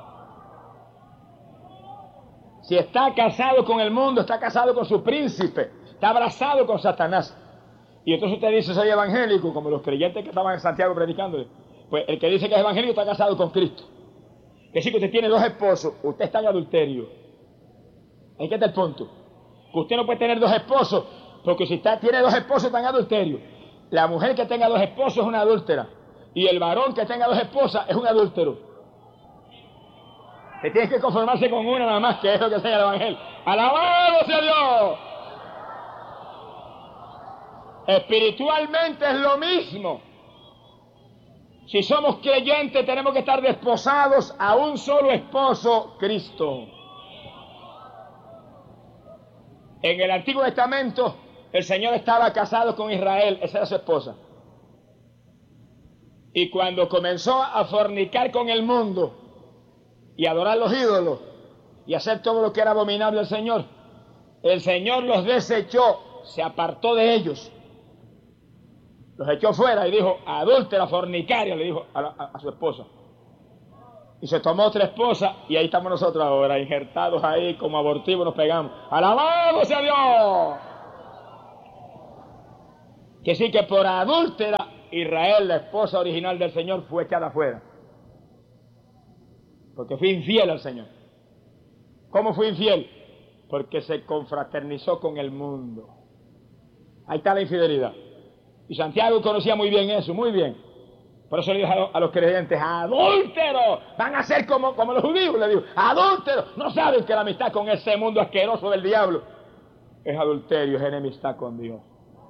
Si está casado con el mundo, está casado con su príncipe. Está abrazado con Satanás. Y entonces usted dice, soy evangélico, como los creyentes que estaban en Santiago predicándole. Pues el que dice que es evangélico está casado con Cristo. Que si usted tiene dos esposos, usted está en adulterio. Ahí que está el punto. Que usted no puede tener dos esposos, porque si tiene dos esposos está en adulterio. La mujer que tenga dos esposos es una adúltera. Y el varón que tenga dos esposas es un adúltero. Que tiene que conformarse con una nada más, que es lo que enseña el evangelio. ¡Alabado sea Dios! Espiritualmente es lo mismo. Si somos creyentes tenemos que estar desposados a un solo esposo, Cristo. En el Antiguo Testamento el Señor estaba casado con Israel, esa era su esposa. Y cuando comenzó a fornicar con el mundo y adorar los ídolos y hacer todo lo que era abominable al Señor, el Señor los desechó, se apartó de ellos. Los echó fuera y dijo, adúltera, fornicaria, le dijo a su esposa. Y se tomó otra esposa y ahí estamos nosotros ahora, injertados ahí como abortivos, nos pegamos. ¡Alabado sea Dios! Que sí, que por adúltera, Israel, la esposa original del Señor, fue echada afuera. Porque fue infiel al Señor. ¿Cómo fue infiel? Porque se confraternizó con el mundo. Ahí está la infidelidad. Y Santiago conocía muy bien eso, muy bien. Por eso le dijo a los creyentes, adúlteros, van a ser como los judíos, le digo, adúlteros. No saben que la amistad con ese mundo asqueroso del diablo es adulterio, es enemistad con Dios.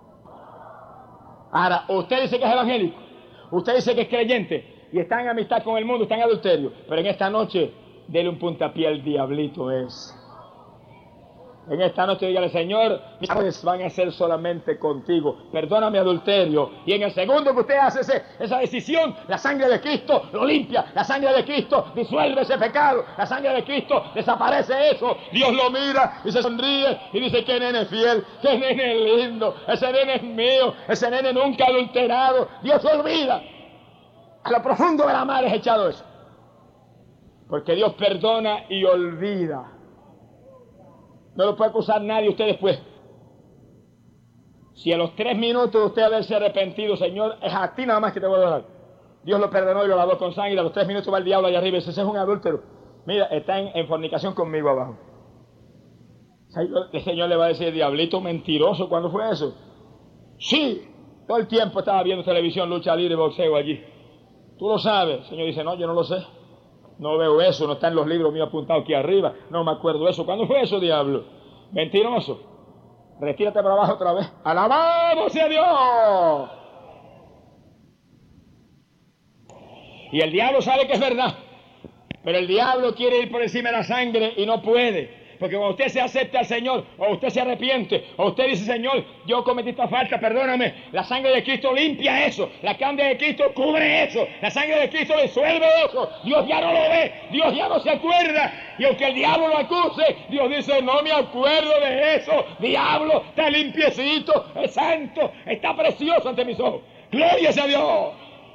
Ahora, usted dice que es evangélico, usted dice que es creyente y está en amistad con el mundo, está en adulterio, pero en esta noche, dele un puntapié al diablito ese. En esta noche dígale, Señor, mis amores van a ser solamente contigo. Perdona mi adulterio. Y en el segundo que usted hace esa decisión, la sangre de Cristo lo limpia. La sangre de Cristo disuelve ese pecado. La sangre de Cristo desaparece eso. Dios lo mira y se sonríe y dice, qué nene fiel, qué nene lindo. Ese nene es mío, ese nene nunca adulterado. Dios se olvida. A lo profundo de la mar es echado eso. Porque Dios perdona y olvida. No lo puede acusar nadie usted después. Si a los 3 minutos de usted haberse arrepentido, Señor, es a ti nada más que te voy a dar. Dios lo perdonó y lo lavó con sangre. A los 3 minutos va el diablo allá arriba y dice, ese es un adúltero. Mira, está en fornicación conmigo abajo. El Señor le va a decir, diablito mentiroso, ¿cuándo fue eso? Sí, todo el tiempo estaba viendo televisión, lucha libre y boxeo allí. Tú lo sabes. El Señor dice, no, yo no lo sé. No veo eso, no está en los libros míos apuntados aquí arriba. No me acuerdo eso. ¿Cuándo fue eso, diablo? Mentiroso. Retírate para abajo otra vez. ¡Alabado sea Dios! Y el diablo sabe que es verdad. Pero el diablo quiere ir por encima de la sangre y no puede. Porque cuando usted se acepta al Señor, o usted se arrepiente, o usted dice, Señor, yo cometí esta falta, perdóname, la sangre de Cristo limpia eso, la sangre de Cristo cubre eso, la sangre de Cristo disuelve eso, Dios ya no lo ve, Dios ya no se acuerda, y aunque el diablo lo acuse, Dios dice, no me acuerdo de eso, diablo, está limpiecito, es santo, está precioso ante mis ojos, gloria sea a Dios.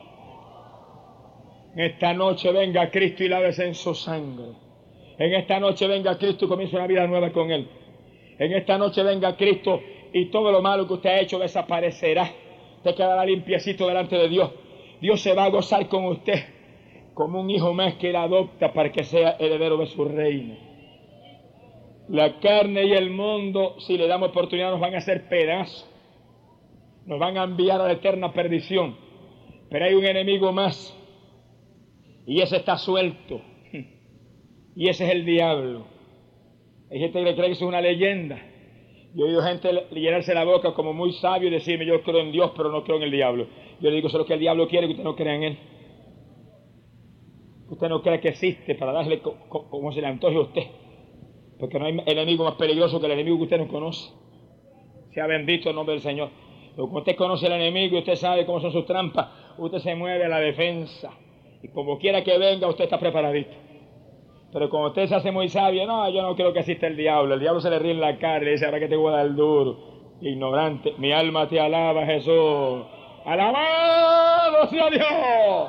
Esta noche venga Cristo y lávese en su sangre. En esta noche venga Cristo y comienza una vida nueva con Él. En esta noche venga Cristo y todo lo malo que usted ha hecho desaparecerá. Usted quedará limpiecito delante de Dios. Dios se va a gozar con usted como un hijo más que Él adopta para que sea heredero de su reino. La carne y el mundo, si le damos oportunidad, nos van a hacer pedazos. Nos van a enviar a la eterna perdición. Pero hay un enemigo más. Y ese está suelto. Y ese es el diablo. Hay gente que cree que eso es una leyenda. Yo he oído gente llenarse la boca como muy sabio y decirme, yo creo en Dios, pero no creo en el diablo. Yo le digo, eso es lo que el diablo quiere, que usted no crea en él. Usted no cree que existe para darle como se le antoje a usted. Porque no hay enemigo más peligroso que el enemigo que usted no conoce. Sea bendito el nombre del Señor. Pero como usted conoce al enemigo y usted sabe cómo son sus trampas, usted se mueve a la defensa. Y como quiera que venga, usted está preparadito. Pero como usted se hace muy sabio, no, yo no creo que exista el diablo. El diablo se le ríe en la cara y le dice, ahora que te voy a dar duro. Ignorante, mi alma te alaba, Jesús. ¡Alabado sea Dios!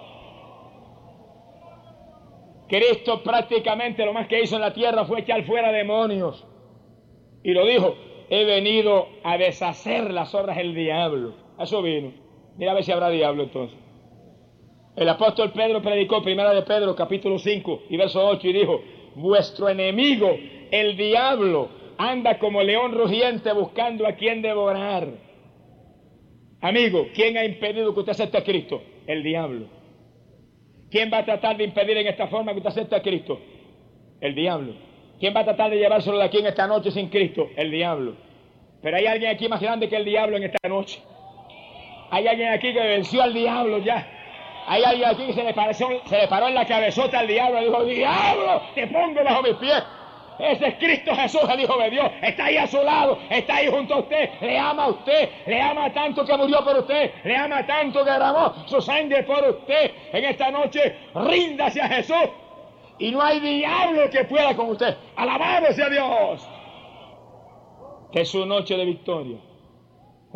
Cristo prácticamente lo más que hizo en la tierra fue echar fuera demonios. Y lo dijo, he venido a deshacer las obras del diablo. A eso vino. Mira a ver si habrá diablo entonces. El apóstol Pedro predicó, primera de Pedro, capítulo 5 y verso 8, y dijo, vuestro enemigo, el diablo, anda como león rugiente buscando a quien devorar. Amigo, ¿quién ha impedido que usted acepte a Cristo? El diablo. ¿Quién va a tratar de impedir en esta forma que usted acepte a Cristo? El diablo. ¿Quién va a tratar de llevárselo de aquí en esta noche sin Cristo? El diablo. Pero hay alguien aquí más grande que el diablo en esta noche. Hay alguien aquí que venció al diablo ya. Hay alguien aquí que se le paró en la cabezota al diablo y dijo, diablo, te pongo bajo mis pies. Ese es Cristo Jesús, el Hijo de Dios. Está ahí a su lado, está ahí junto a usted. Le ama a usted, le ama tanto que murió por usted. Le ama tanto que derramó su sangre por usted. En esta noche, ríndase a Jesús. Y no hay diablo que pueda con usted. Alabado sea Dios. Que es su noche de victoria.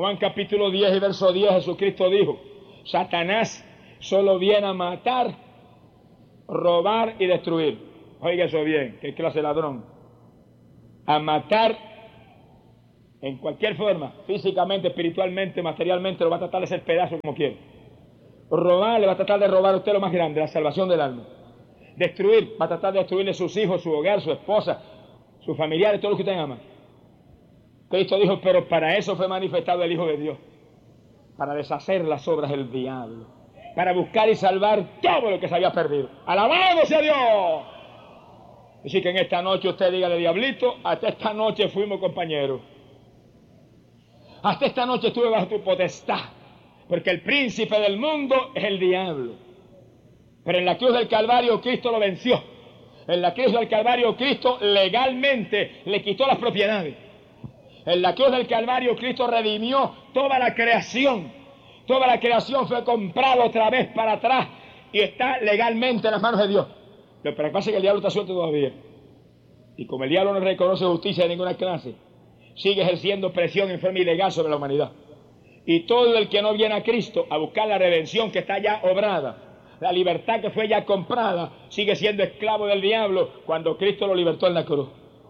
Juan capítulo 10 y verso 10, Jesucristo dijo: Satanás solo viene a matar, robar y destruir. Oiga eso bien, qué clase de ladrón. A matar en cualquier forma, físicamente, espiritualmente, materialmente, lo va a tratar de hacer pedazo como quiere. Robar, le va a tratar de robar a usted lo más grande, la salvación del alma. Destruir, va a tratar de destruirle sus hijos, su hogar, su esposa, sus familiares, todo lo que usted ama. Cristo dijo: pero para eso fue manifestado el Hijo de Dios, para deshacer las obras del diablo, para buscar y salvar todo lo que se había perdido. ¡Alabado sea Dios! Así que en esta noche usted dígale: diablito, hasta esta noche fuimos compañeros. Hasta esta noche estuve bajo tu potestad, porque el príncipe del mundo es el diablo. Pero en la cruz del Calvario Cristo lo venció. En la cruz del Calvario Cristo legalmente le quitó las propiedades. En la cruz del Calvario Cristo redimió toda la creación. Toda la creación fue comprada otra vez para atrás y está legalmente en las manos de Dios. Lo que pasa es que el diablo está suelto todavía. Y como el diablo no reconoce justicia de ninguna clase, sigue ejerciendo presión en forma ilegal sobre la humanidad. Y todo el que no viene a Cristo a buscar la redención que está ya obrada, la libertad que fue ya comprada, sigue siendo esclavo del diablo cuando Cristo lo libertó en la cruz.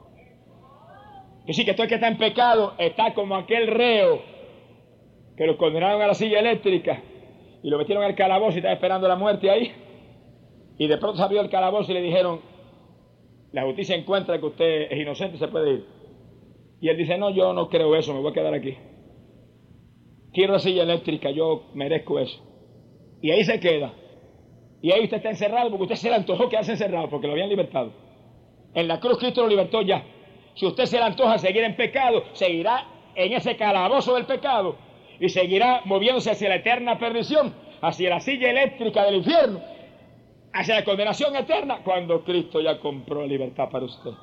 Y sí, que todo el que está en pecado está como aquel reo que lo condenaron a la silla eléctrica y lo metieron al calabozo y estaba esperando la muerte ahí. Y de pronto se abrió el calabozo y le dijeron: la justicia encuentra que usted es inocente, se puede ir. Y él dice: no, yo no creo eso, me voy a quedar aquí. Quiero la silla eléctrica, yo merezco eso. Y ahí se queda. Y ahí usted está encerrado porque usted se le antojó quedarse encerrado porque lo habían libertado. En la cruz Cristo lo libertó ya. Si usted se le antoja seguir en pecado, seguirá en ese calabozo del pecado y seguirá moviéndose hacia la eterna perdición, hacia la silla eléctrica del infierno, hacia la condenación eterna, cuando Cristo ya compró libertad para usted.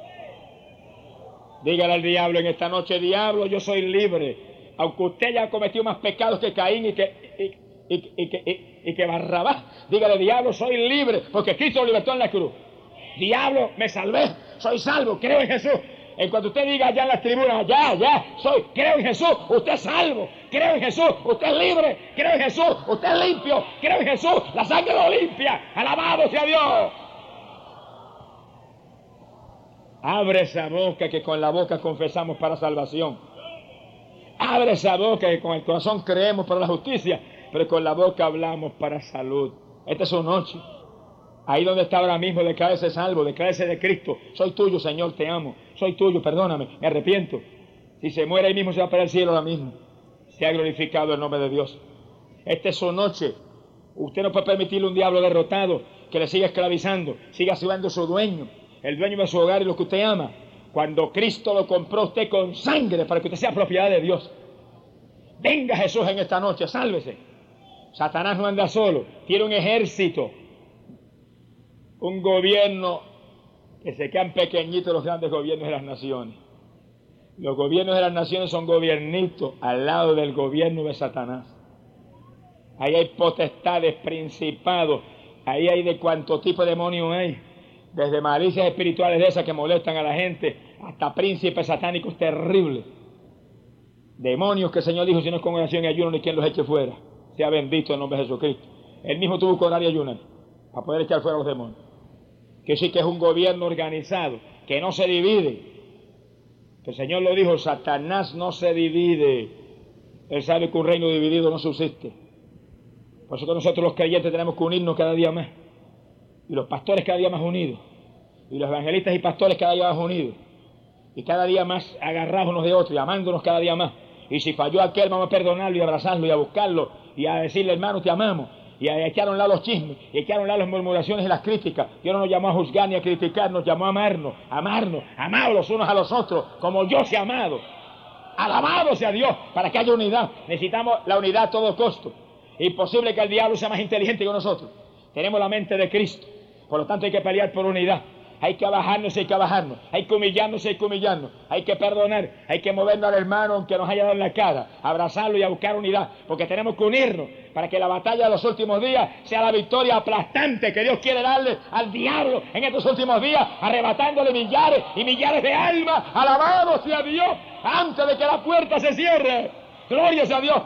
Dígale al diablo en esta noche: diablo, yo soy libre, aunque usted ya cometió más pecados que Caín y que Barrabás. Dígale: diablo, soy libre, porque Cristo lo libertó en la cruz. Diablo, me salvé, soy salvo, creo en Jesús. En cuanto usted diga allá en las tribunas: creo en Jesús, usted es salvo, creo en Jesús, usted es libre, creo en Jesús, usted es limpio, creo en Jesús, la sangre lo limpia, alabado sea Dios. Abre esa boca que con la boca confesamos para salvación. Abre esa boca que con el corazón creemos para la justicia, pero con la boca hablamos para salud. Esta es su noche. Ahí donde está ahora mismo, declárese salvo, declárese de Cristo: soy tuyo, Señor, te amo, soy tuyo, perdóname, me arrepiento. Si se muere ahí mismo, se va para el cielo ahora mismo. Sea glorificado el nombre de Dios. Esta es su noche. Usted no puede permitirle a un diablo derrotado que le siga esclavizando, siga siendo su dueño, el dueño de su hogar y lo que usted ama, cuando Cristo lo compró usted con sangre para que usted sea propiedad de Dios. Venga Jesús en esta noche, sálvese. Satanás no anda solo, tiene un ejército, un gobierno que se quedan pequeñitos los grandes gobiernos de las naciones. Los gobiernos de las naciones son gobiernitos al lado del gobierno de Satanás. Ahí hay potestades, principados, ahí hay de cuánto tipo de demonios hay, desde malicias espirituales de esas que molestan a la gente, hasta príncipes satánicos terribles. Demonios que el Señor dijo: si no es con oración y ayuno, ni quien los eche fuera. Sea bendito el nombre de Jesucristo. Él mismo tuvo que orar y ayunar para poder echar fuera a los demonios. Que sí que es un gobierno organizado, que no se divide. Que el Señor lo dijo: Satanás no se divide. Él sabe que un reino dividido no subsiste. Por eso que nosotros los creyentes tenemos que unirnos cada día más. Y los pastores cada día más unidos. Y los evangelistas y pastores cada día más unidos. Y cada día más agarrados unos de otros y amándonos cada día más. Y si falló aquel, vamos a perdonarlo y abrazarlo y a buscarlo y a decirle: hermano, te amamos. Y a echar a un lado los chismes, y a echar a un lado las murmuraciones y las críticas. Dios no nos llamó a juzgar ni a criticar, nos llamó a amarnos, amados los unos a los otros, como yo se ha amado. Alabado sea Dios, para que haya unidad. Necesitamos la unidad a todo costo. Imposible que el diablo sea más inteligente que nosotros. Tenemos la mente de Cristo, por lo tanto hay que pelear por unidad. Hay que bajarnos, hay que bajarnos, hay que humillarnos, hay que humillarnos, hay que perdonar, hay que movernos al hermano aunque nos haya dado en la cara, abrazarlo y a buscar unidad, porque tenemos que unirnos para que la batalla de los últimos días sea la victoria aplastante que Dios quiere darle al diablo en estos últimos días, arrebatándole millares y millares de almas. Alabado sea Dios, antes de que la puerta se cierre. Gloria sea a Dios.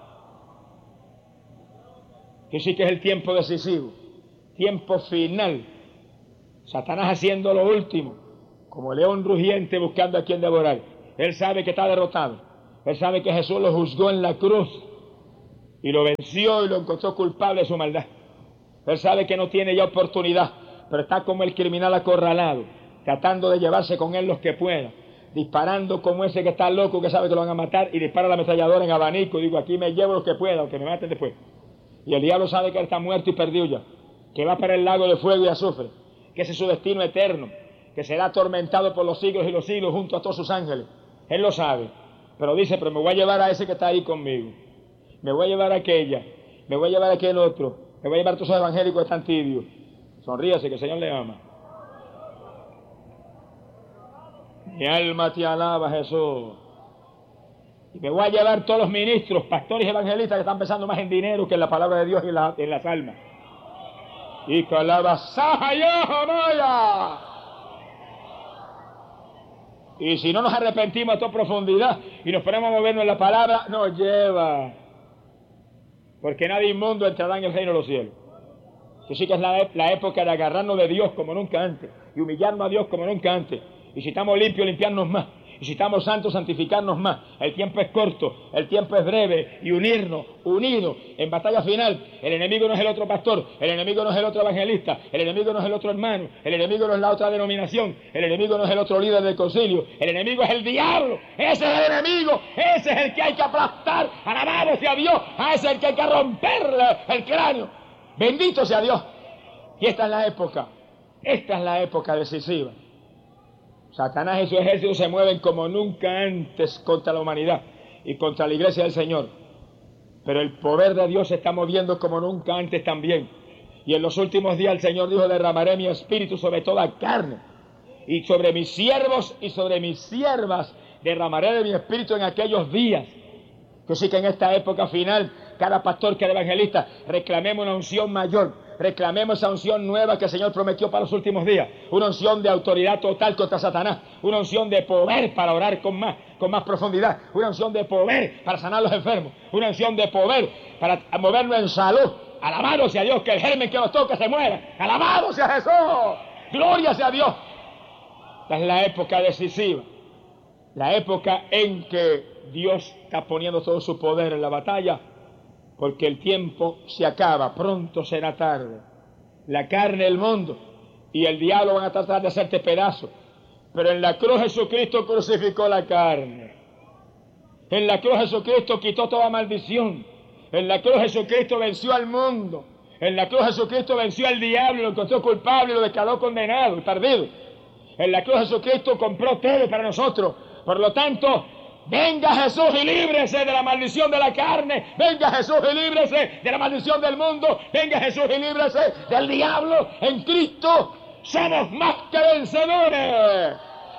Que sí que es el tiempo decisivo, tiempo final. Satanás haciendo lo último, como león rugiente buscando a quien devorar. Él sabe que está derrotado. Él sabe que Jesús lo juzgó en la cruz y lo venció y lo encontró culpable de su maldad. Él sabe que no tiene ya oportunidad, pero está como el criminal acorralado, tratando de llevarse con él los que pueda, disparando como ese que está loco, que sabe que lo van a matar, y dispara la ametralladora en abanico. Digo, aquí me llevo los que pueda, aunque me maten después. Y el diablo sabe que él está muerto y perdido ya, que va para el lago de fuego y azufre, que ese es su destino eterno, que será atormentado por los siglos y los siglos junto a todos sus ángeles. Él lo sabe, pero dice, pero me voy a llevar a ese que está ahí conmigo, me voy a llevar a aquella, me voy a llevar a aquel otro, me voy a llevar a todos esos evangélicos que están tibios. Sonríase, que el Señor le ama. Mi alma te alaba, Jesús. Y me voy a llevar todos los ministros, pastores y evangelistas que están pensando más en dinero que en la palabra de Dios y en las almas. Y Maya. Y si no nos arrepentimos a toda profundidad y nos ponemos a movernos en la palabra, nos lleva. Porque nadie inmundo entrará en el reino de los cielos. Que sí que es la época de agarrarnos de Dios como nunca antes y humillarnos a Dios como nunca antes. Y si estamos limpios, limpiarnos más. Y si estamos santos, santificarnos más. El tiempo es corto, el tiempo es breve. Y unirnos, unidos, en batalla final. El enemigo no es el otro pastor, el enemigo no es el otro evangelista, el enemigo no es el otro hermano, el enemigo no es la otra denominación, el enemigo no es el otro líder del concilio, el enemigo es el diablo. Ese es el enemigo, ese es el que hay que aplastar. Alabado sea Dios, a ese es el que hay que romperle el cráneo. Bendito sea Dios. Y esta es la época decisiva. Satanás y su ejército se mueven como nunca antes contra la humanidad y contra la iglesia del Señor. Pero el poder de Dios se está moviendo como nunca antes también. Y en los últimos días el Señor dijo, derramaré mi espíritu sobre toda carne. Y sobre mis siervos y sobre mis siervas derramaré de mi espíritu en aquellos días. Que sí que en esta época final, cada pastor, cada evangelista, reclamemos una unción mayor. Reclamemos esa unción nueva que el Señor prometió para los últimos días. Una unción de autoridad total contra Satanás. Una unción de poder para orar con más profundidad. Una unción de poder para sanar a los enfermos. Una unción de poder para movernos en salud. Alabado sea Dios, que el germen que nos toque se muera. Alabado sea Jesús. Gloria sea Dios. Esta es la época decisiva. La época en que Dios está poniendo todo su poder en la batalla. Porque el tiempo se acaba, pronto será tarde. La carne, el mundo y el diablo van a tratar de hacerte pedazos. Pero en la cruz Jesucristo crucificó la carne. En la cruz Jesucristo quitó toda maldición. En la cruz Jesucristo venció al mundo. En la cruz Jesucristo venció al diablo, lo encontró culpable y lo declaró condenado y perdido. En la cruz Jesucristo compró todo para nosotros. Por lo tanto, venga Jesús y líbrese de la maldición de la carne. Venga Jesús y líbrese de la maldición del mundo. Venga Jesús y líbrese del diablo. En Cristo somos más que vencedores.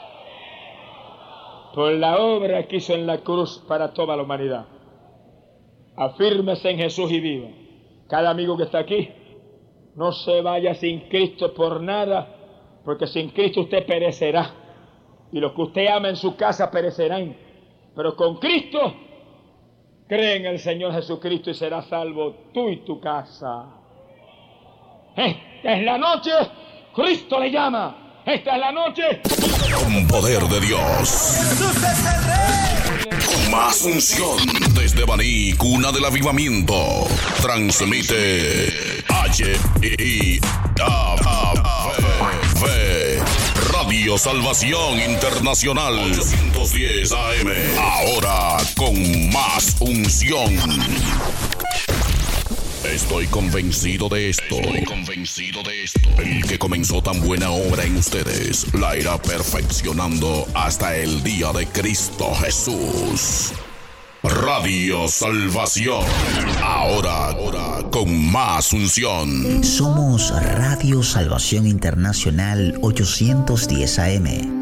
Por la obra que hizo en la cruz para toda la humanidad. Afírmese en Jesús y viva. Cada amigo que está aquí, no se vaya sin Cristo por nada, porque sin Cristo usted perecerá. Y los que usted ama en su casa perecerán. Pero con Cristo, cree en el Señor Jesucristo y serás salvo tú y tu casa. Esta es la noche, Cristo le llama. Esta es la noche.
Con poder de Dios. Con más unción. Desde Baní, cuna del avivamiento. Transmite Radio Salvación Internacional 810 AM. Ahora con más unción. Estoy convencido de esto. El que comenzó tan buena obra en ustedes la irá perfeccionando hasta el día de Cristo Jesús. Radio Salvación. Ahora con más unción.
Somos Radio Salvación Internacional 810 AM.